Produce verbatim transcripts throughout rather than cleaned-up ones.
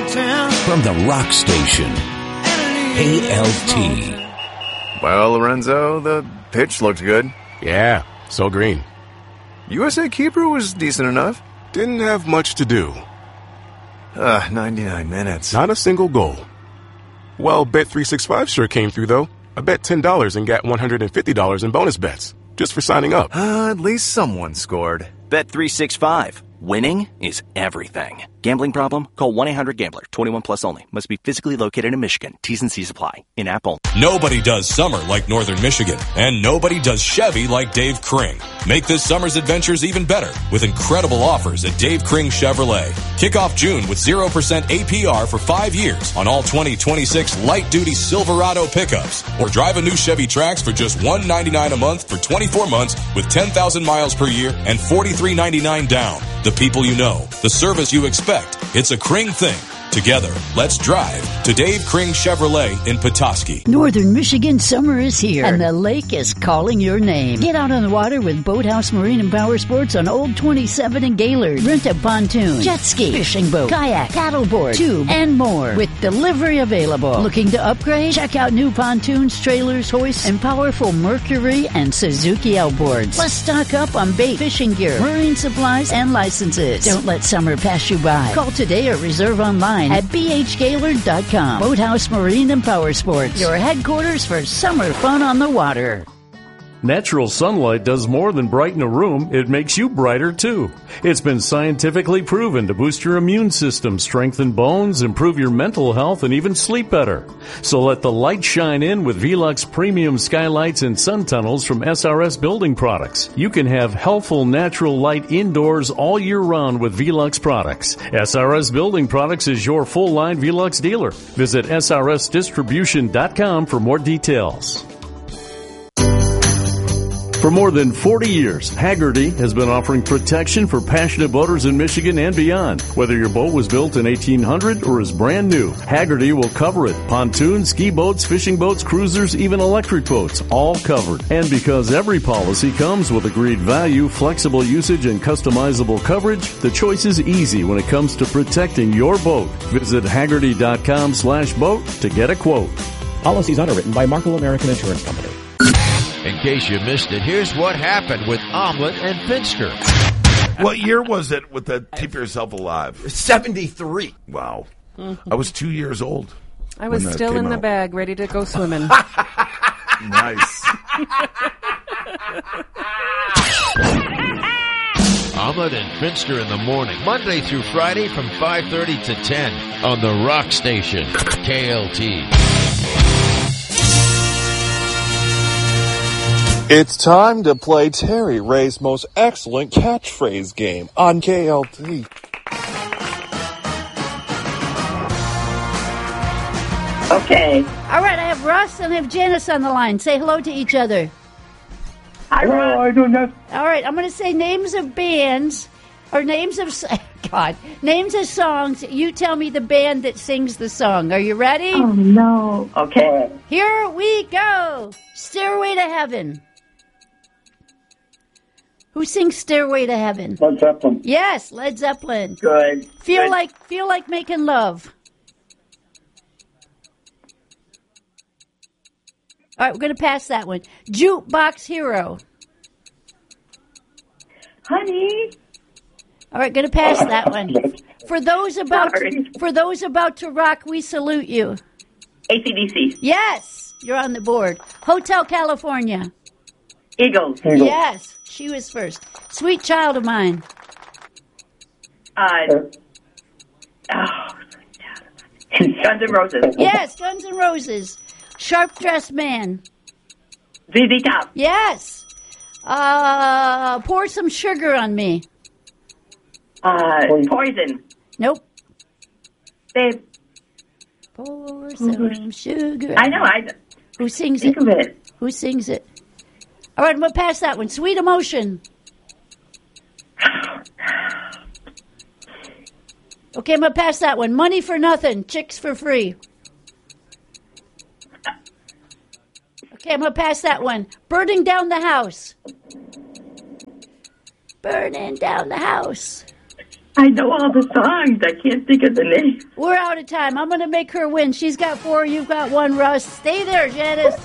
From the rock station, K L T. Well, Lorenzo, the pitch looked good. Yeah, so green. U S A keeper was decent enough. Didn't have much to do. Uh, ninety-nine minutes. Not a single goal. Well, Bet three sixty-five sure came through, though. I bet ten dollars and got one hundred fifty dollars in bonus bets, just for signing up. Uh, at least someone scored. Bet three sixty-five. Winning is everything. Gambling problem? Call one eight hundred gambler. twenty-one plus only. Must be physically located in Michigan. T's and C's apply. In-app only. Nobody does summer like Northern Michigan. And nobody does Chevy like Dave Kring. Make this summer's adventures even better with incredible offers at Dave Kring Chevrolet. Kick off June with zero percent A P R for five years on all twenty twenty-six light-duty Silverado pickups. Or drive a new Chevy Trax for just one hundred ninety-nine dollars a month for twenty-four months with ten thousand miles per year and forty-three ninety-nine down. The people you know, the service you expect. It's a Kring thing. Together, let's drive to Dave Kring Chevrolet in Petoskey. Northern Michigan summer is here, and the lake is calling your name. Get out on the water with Boathouse Marine and Power Sports on Old twenty-seven and Gaylord. Rent a pontoon, jet ski, fishing boat, kayak, paddleboard, tube, and more with delivery available. Looking to upgrade? Check out new pontoons, trailers, hoists, and powerful Mercury and Suzuki outboards. Plus, stock up on bait, fishing gear, marine supplies, and licenses. Don't let summer pass you by. Call today or reserve online at b h gaylord dot com. Boathouse Marine and Power Sports, your headquarters for summer fun on the water. Natural sunlight does more than brighten a room, it makes you brighter too. It's been scientifically proven to boost your immune system, strengthen bones, improve your mental health, and even sleep better. So let the light shine in with Velux Premium Skylights and Sun Tunnels from S R S Building Products. You can have healthful natural light indoors all year round with Velux products. S R S Building Products is your full-line Velux dealer. Visit s r s distribution dot com for more details. For more than forty years, Hagerty has been offering protection for passionate boaters in Michigan and beyond. Whether your boat was built in eighteen hundred or is brand new, Hagerty will cover it. Pontoons, ski boats, fishing boats, cruisers, even electric boats, all covered. And because every policy comes with agreed value, flexible usage, and customizable coverage, the choice is easy when it comes to protecting your boat. Visit Hagerty dot com slash boat to get a quote. Policies underwritten by Markel American Insurance Company. In case you missed it, here's what happened with Omelet and Finster. What year was it with the Keep Yourself Alive? seventy-three. Wow. Mm-hmm. I was two years old. I was still in the out. bag, ready to go swimming. Nice. Omelet and Finster in the morning, Monday through Friday from five thirty to ten on the Rock Station, K L T. It's time to play Terry Ray's most excellent catchphrase game on K L T. Okay. All right, I have Russ and I have Janice on the line. Say hello to each other. Hi, Hello, Russ. I do not. All right, I'm going to say names of bands or names of God, names of songs. You tell me the band that sings the song. Are you ready? Oh no. Okay. Here we go. Stairway to Heaven. Who sings Stairway to Heaven? Led Zeppelin. Yes, Led Zeppelin. Good. Feel Good. like feel like making love. All right, we're going to pass that one. Jukebox Hero. Honey. All right, going to pass that one. For those about Sorry. to, for those about to rock, we salute you. A C D C. Yes, you're on the board. Hotel California. Eagles. Eagles. Yes, she was first. Sweet Child of Mine. Uh, oh, Guns N' Roses. Yes, Guns N' Roses. Sharp Dressed Man. Z Z Top. Yes. Uh, Pour Some Sugar on Me. Uh, Poison. Nope. Babe. Pour some sugar. I know. I Who sings think it? of it. Who sings it? All right, I'm going to pass that one. Sweet Emotion. Okay, I'm going to pass that one. Money for Nothing. Chicks for Free. Okay, I'm going to pass that one. Burning Down the House. Burning Down the House. I know all the songs. I can't think of the name. We're out of time. I'm going to make her win. She's got four. You've got one, Russ. Stay there, Janice.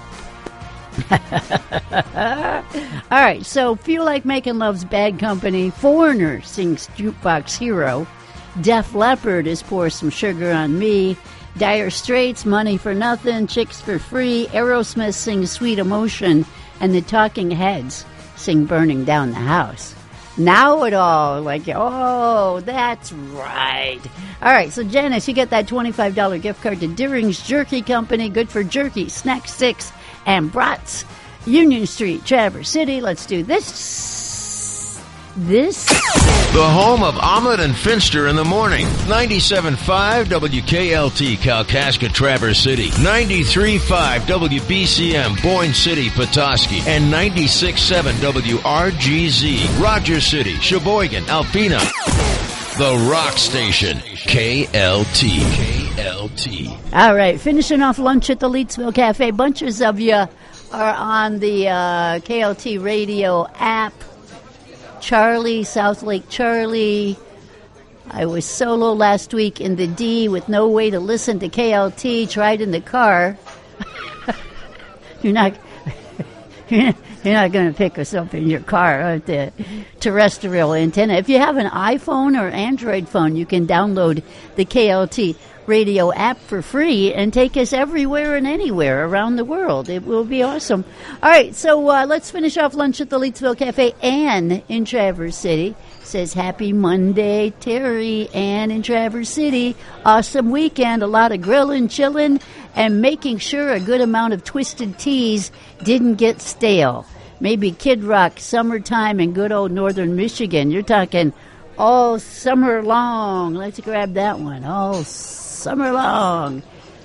All right, so Feel Like Making Love's Bad Company. Foreigner sings Jukebox Hero. Def Leppard is Pour Some Sugar on Me. Dire Straits, Money for Nothing. Chicks for Free. Aerosmith sings Sweet Emotion. And the Talking Heads sing Burning Down the House. Now it all, like, oh, that's right. All right, so Janice, you get that twenty-five dollars gift card to Deering's Jerky Company. Good for jerky, snack sticks, and brats. Union Street, Traverse City. Let's do this. This. The home of Omelet and Finster in the morning. ninety-seven point five W K L T, Kalkaska, Traverse City. ninety-three point five W B C M, Boyne City, Petoskey. And ninety-six point seven W R G Z, Rogers City, Sheboygan, Alpena. The Rock Station, K L T. K L T. All right, finishing off lunch at the Leedsville Cafe. Bunches of you are on the uh, K L T radio app. Charlie, South Lake Charlie. I was solo last week in the D with no way to listen to K L T. Tried in the car. You're not you're not going to pick us up in your car with the terrestrial antenna. If you have an iPhone or Android phone, you can download the K L T radio app for free and take us everywhere and anywhere around the world. It will be awesome. All right, so uh, let's finish off lunch at the Leedsville Cafe. Ann in Traverse City says, happy Monday, Terry. Ann in Traverse City. Awesome weekend. A lot of grilling, chilling, and making sure a good amount of Twisted Teas didn't get stale. Maybe Kid Rock, Summertime in good old northern Michigan. You're talking all summer long. Let's grab that one. All summer long.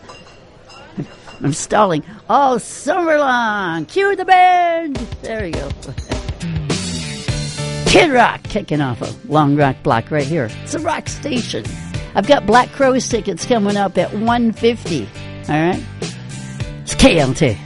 I'm stalling. All summer long. Cue the band. There we go. Kid Rock kicking off a long rock block right here. It's a rock station. I've got Black Crowes tickets coming up at one fifty. All right? It's K L T.